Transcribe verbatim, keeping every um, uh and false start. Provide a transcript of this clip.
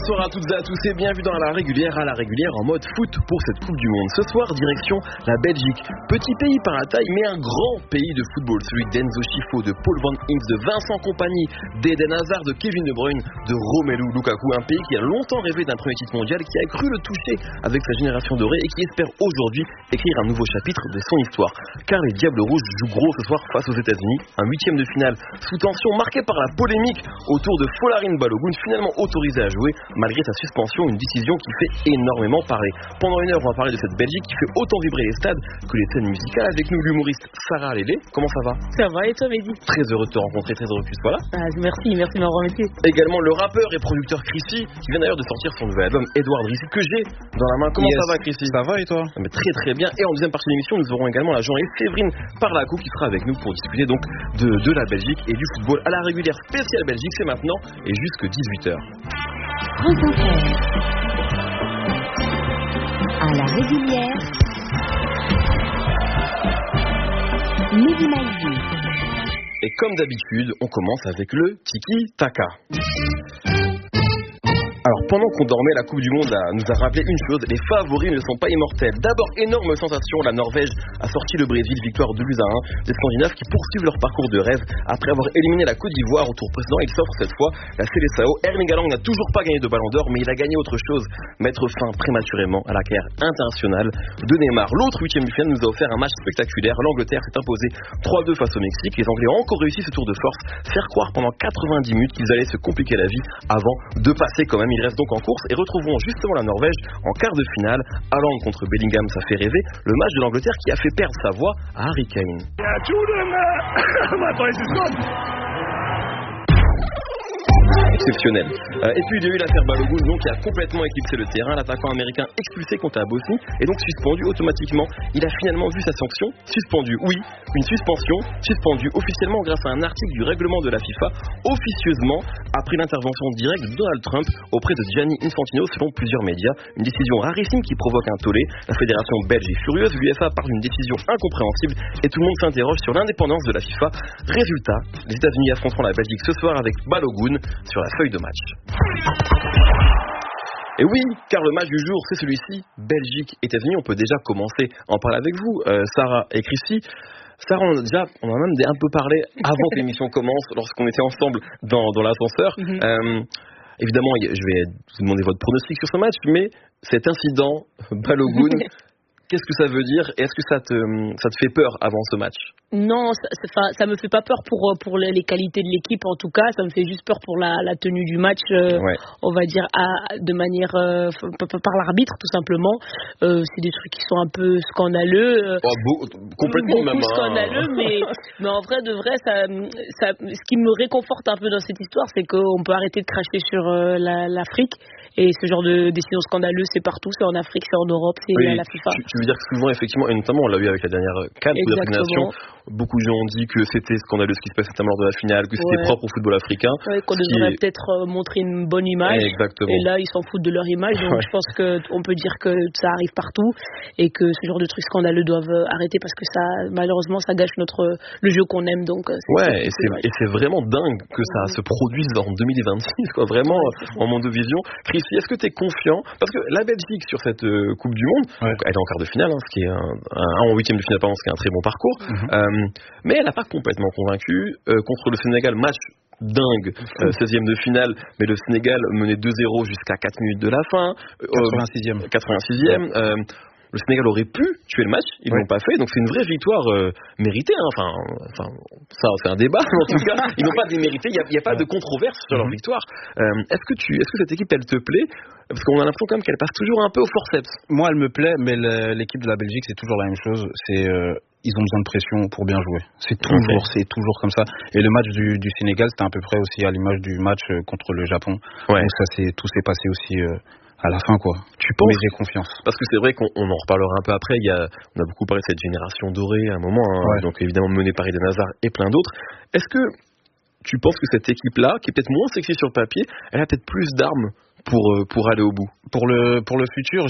Bonsoir à toutes et à tous et bienvenue dans la régulière, à la régulière en mode foot pour cette Coupe du Monde. Ce soir, direction la Belgique. Petit pays par la taille, mais un grand pays de football. Celui d'Enzo Schifo, de Paul Van Inks, de Vincent Kompany, d'Eden Hazard, de Kevin De Bruyne, de Romelu Lukaku. Un pays qui a longtemps rêvé d'un premier titre mondial, qui a cru le toucher avec sa génération dorée et qui espère aujourd'hui écrire un nouveau chapitre de son histoire. Car les Diables Rouges jouent gros ce soir face aux États-Unis. Un huitième de finale sous tension marqué par la polémique autour de Folarin Balogun, finalement autorisé à jouer malgré sa suspension, une décision qui fait énormément parler. Pendant une heure, on va parler de cette Belgique qui fait autant vibrer les stades que les scènes musicales. Avec nous, l'humoriste Sarah Lélé. Comment ça va? Ça va, et toi, Mehdi? Très heureux de te rencontrer, très heureux que tu sois là. Ah, merci, merci de m'avoir invité. Également le rappeur et producteur Chrissy, qui vient d'ailleurs de sortir son nouvel album Edouard Drissi, que j'ai dans la main. Comment yes. ça va, Chrissy? Ça va et toi? Mais très très bien. Et en deuxième partie de l'émission, nous aurons également la journaliste Séverine Parlacou qui sera avec nous pour discuter donc de, de la Belgique et du football. À la régulière spéciale Belgique, c'est maintenant et jusque dix-huit heures. France Inter. À la régulière, Mehdi Maizi. Et comme d'habitude, on commence avec le tiki-taka. Alors pendant qu'on dormait, la Coupe du Monde a, nous a rappelé une chose, les favoris ne sont pas immortels. D'abord, énorme sensation, la Norvège a sorti le Brésil, victoire deux buts à un. Les Scandinaves qui poursuivent leur parcours de rêve après avoir éliminé la Côte d'Ivoire au tour précédent. Ils s'offrent cette fois la Seleção. Erling Haaland n'a toujours pas gagné de ballon d'or, mais il a gagné autre chose, mettre fin prématurément à la carrière internationale de Neymar. L'autre huitième du final nous a offert un match spectaculaire. L'Angleterre s'est imposée trois deux face au Mexique. Les Anglais ont encore réussi ce tour de force, faire croire pendant quatre-vingt-dix minutes qu'ils allaient se compliquer la vie avant de passer quand même. Il reste donc en course et retrouvons justement la Norvège en quart de finale. Haaland contre Bellingham, ça fait rêver. Le match de l'Angleterre qui a fait perdre sa voix à Harry Kane. Exceptionnel. Euh, et puis il y a eu l'affaire Balogun donc, qui a complètement éclipsé le terrain. L'attaquant américain expulsé contre la Bosnie et donc suspendu automatiquement. Il a finalement vu sa sanction suspendu. Oui, une suspension suspendue officiellement grâce à un article du règlement de la FIFA, officieusement après l'intervention directe de Donald Trump auprès de Gianni Infantino selon plusieurs médias. Une décision rarissime qui provoque un tollé. La fédération belge est furieuse. L'U F A parle d'une décision incompréhensible et tout le monde s'interroge sur l'indépendance de la FIFA. Résultat, les États-Unis affronteront la Belgique ce soir avec Balogun sur la feuille de match. Et oui, car le match du jour, c'est celui-ci, Belgique-États-Unis. On peut déjà commencer à en parler avec vous, euh, Sarah et Chrissy. Sarah, on a déjà, on a même un peu parlé avant que l'émission commence, lorsqu'on était ensemble dans, dans l'ascenseur. Mm-hmm. Euh, évidemment, je vais vous demander votre pronostic sur ce match, mais cet incident, Balogun, qu'est-ce que ça veut dire et est-ce que ça te, ça te fait peur avant ce match? Non, ça, ça, ça me fait pas peur pour, pour les qualités de l'équipe en tout cas, ça me fait juste peur pour la, la tenue du match, euh, ouais. on va dire à, de manière euh, par l'arbitre tout simplement. Euh, c'est des trucs qui sont un peu scandaleux. Oh, beau, complètement même. Scandaleux, mais, mais en vrai de vrai, ça, ça, ce qui me réconforte un peu dans cette histoire, c'est qu'on peut arrêter de cracher sur euh, la, l'Afrique. Et ce genre de décision scandaleuse, c'est partout, c'est en Afrique, c'est en Europe, c'est oui, à la FIFA. Tu, tu veux dire que souvent, effectivement, et notamment on l'a vu avec la dernière CAN, Coupe d'Afrique des Nations, beaucoup de gens ont dit que c'était scandaleux ce qui se passait notamment lors de la finale, que c'était ouais. propre au football africain. Ouais, qu'on devrait est... peut-être euh, montrer une bonne image. Exactement. Et là, ils s'en foutent de leur image, donc ouais. je pense qu'on peut dire que ça arrive partout et que ce genre de trucs scandaleux doivent arrêter parce que ça, malheureusement, ça gâche notre, le jeu qu'on aime. Donc, c'est, ouais, c'est, et, c'est, et c'est vraiment dingue que ça ouais. se produise en deux mille vingt-six, quoi, vraiment, ouais, en monde de vision. Chrissy, est-ce que tu es confiant? Parce que la Belgique sur cette euh, Coupe du Monde, ouais. donc, elle est en quart de finale, hein, ce qui est un, un en huitième de finale, pardon, ce qui est un très bon parcours. Mm-hmm. Euh, mais elle n'a pas complètement convaincu euh, contre le Sénégal, match dingue, euh, seizième de finale, mais le Sénégal menait deux zéro jusqu'à quatre minutes de la fin. Euh, quatre-vingt-sixième. quatre-vingt-sixième. Ouais. Euh, Le Sénégal aurait pu tuer le match, ils ouais. l'ont pas fait, donc c'est une vraie victoire euh, méritée. Hein. Enfin, enfin, ça c'est un débat, mais en tout cas, ils n'ont pas démérité. Il n'y a, a pas de controverse sur leur victoire. Euh, est-ce que tu, est-ce que cette équipe, elle te plaît? Parce qu'on a l'impression quand même qu'elle passe toujours un peu au forceps. Moi, elle me plaît, mais le, l'équipe de la Belgique, c'est toujours la même chose. C'est euh, ils ont besoin de pression pour bien jouer. C'est toujours, okay. c'est toujours comme ça. Et le match du, du Sénégal, c'était à peu près aussi à l'image du match contre le Japon. Ouais. Donc ça, c'est tout s'est passé aussi. Euh, à la fin, quoi. Tu penses? Mais j'ai confiance. Parce que c'est vrai qu'on on en reparlera un peu après. Il y a, on a beaucoup parlé de cette génération dorée à un moment, hein, ouais. donc évidemment menée par Eden Hazard et plein d'autres. Est-ce que tu penses que cette équipe-là, qui est peut-être moins sexy sur le papier, elle a peut-être plus d'armes pour, pour aller au bout? Pour le, pour le futur,